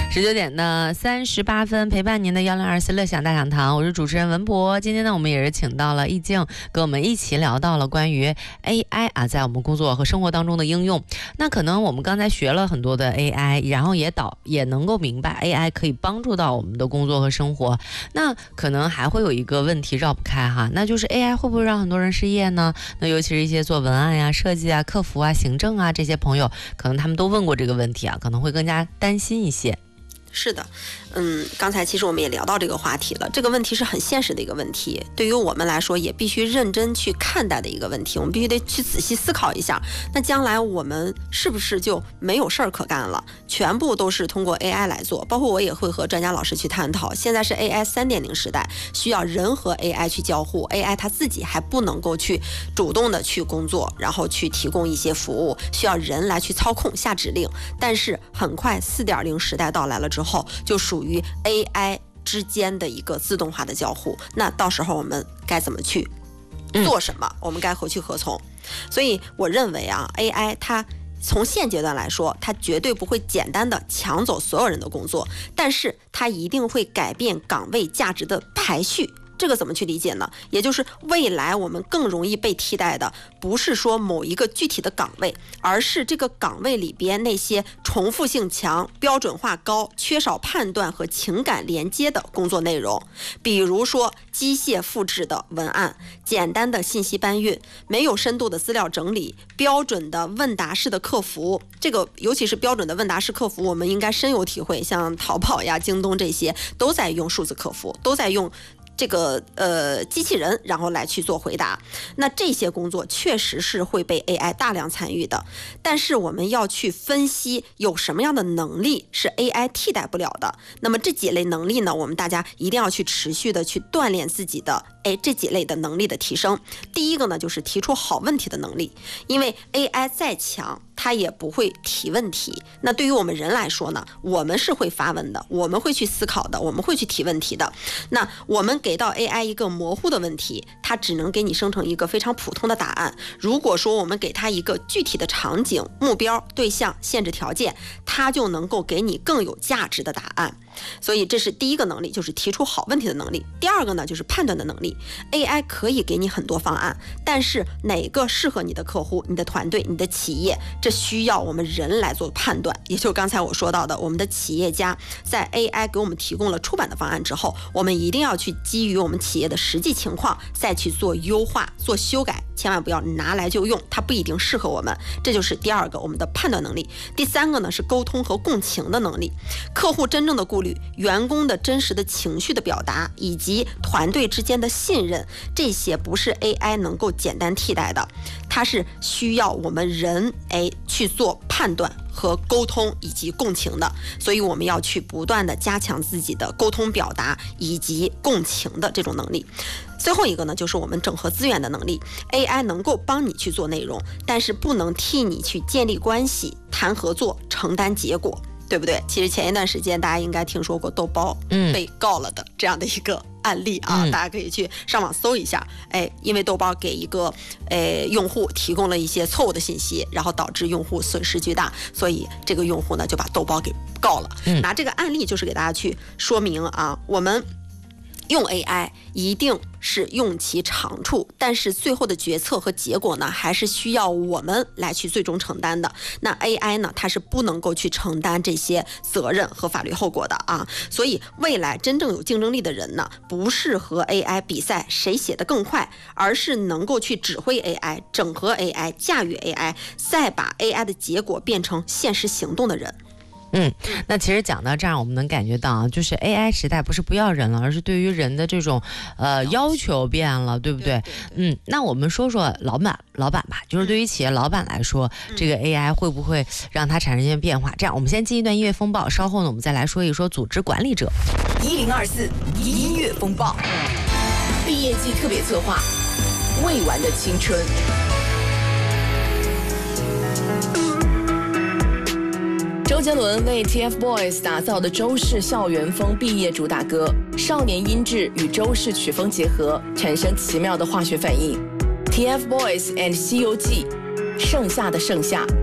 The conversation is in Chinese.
19:38陪伴您的1024乐享大讲堂，我是主持人文博。今天呢，我们也是请到了易静，跟我们一起聊到了关于 AI 啊，在我们工作和生活当中的应用。那可能我们刚才学了很多的 AI， 然后也能够明白 AI 可以帮助到我们的工作和生活。那可能还会有一个问题绕不开哈，那就是 AI 会不会让很多人失业呢？那尤其是一些做文案呀、设计啊、客服啊、行政啊这些朋友，可能他们都问过这个问题啊，可能会更加担心一些。 是的，刚才其实我们也聊到这个话题了，这个问题是很现实的一个问题，对于我们来说也必须认真去看待的一个问题，我们必须得去仔细思考一下，那将来我们是不是就没有事儿可干了，全部都是通过 AI 来做，包括我也会和专家老师去探讨，现在是 AI 3.0 时代，需要人和 AI 去交互， AI 它自己还不能够去主动的去工作，然后去提供一些服务，需要人来去操控下指令，但是很快 4.0 时代到来了之后，就属于 AI 之间的一个自动化的交互，那到时候我们该怎么去做什么，我们该何去何从。所以我认为啊， AI 它从现阶段来说，它绝对不会简单的抢走所有人的工作，但是它一定会改变岗位价值的排序。这个怎么去理解呢？也就是未来我们更容易被替代的，不是说某一个具体的岗位，而是这个岗位里边那些重复性强、标准化高、缺少判断和情感连接的工作内容。比如说机械复制的文案、简单的信息搬运、没有深度的资料整理、标准的问答式的客服。这个尤其是标准的问答式客服，我们应该深有体会，像淘宝呀、京东这些都在用数字客服，都在用这个机器人，然后来去做回答。那这些工作确实是会被 AI 大量参与的，但是我们要去分析有什么样的能力是 AI 替代不了的。那么这几类能力呢，我们大家一定要去持续的去锻炼自己的这几类的能力的提升。第一个呢，就是提出好问题的能力，因为 AI 再强它也不会提问题。那对于我们人来说呢，我们是会发问的，我们会去思考的，我们会去提问题的。那我们给到 AI 一个模糊的问题，它只能给你生成一个非常普通的答案。如果说我们给它一个具体的场景、目标、对象、限制条件，它就能够给你更有价值的答案。所以这是第一个能力，就是提出好问题的能力。第二个呢，就是判断的能力。 AI 可以给你很多方案，但是哪个适合你的客户、你的团队、你的企业，这需要我们人来做判断。也就是刚才我说到的，我们的企业家在 AI 给我们提供了出版的方案之后，我们一定要去基于我们企业的实际情况再去做优化、做修改，千万不要拿来就用，它不一定适合我们。这就是第二个，我们的判断能力。第三个呢，是沟通和共情的能力。客户真正的顾虑、员工的真实的情绪的表达，以及团队之间的信任，这些不是 AI 能够简单替代的，它是需要我们人去做判断和沟通以及共情的。所以我们要去不断的加强自己的沟通表达以及共情的这种能力。最后一个呢，就是我们整合资源的能力。 AI 能够帮你去做内容，但是不能替你去建立关系、谈合作、承担结果，对不对？其实前一段时间大家应该听说过豆包被告了的这样的一个案例啊，大家可以去上网搜一下。因为豆包给一个用户提供了一些错误的信息，然后导致用户损失巨大，所以这个用户呢就把豆包给告了。拿这个案例就是给大家去说明啊，我们用 AI 一定是用其长处，但是最后的决策和结果呢，还是需要我们来去最终承担的。那 AI 呢，它是不能够去承担这些责任和法律后果的啊。所以未来真正有竞争力的人呢，不是和 AI 比赛谁写得更快，而是能够去指挥 AI、整合 AI、驾驭 AI， 再把 AI 的结果变成现实行动的人。 那其实讲到这儿，我们能感觉到啊，就是 AI 时代不是不要人了，而是对于人的这种要求变了，对不对？那我们说说老板吧，就是对于企业老板来说，这个 AI 会不会让它产生一些变化？这样，我们先进一段音乐风暴，稍后呢，我们再来说一说组织管理者。 1024音乐风暴，毕业季特别策划，未完的青春。周杰伦为 TFBOYS 打造的周氏校园风毕业主打歌，少年音质与周氏曲风结合，产生奇妙的化学反应。TFBOYS and 西游记，盛夏的盛夏，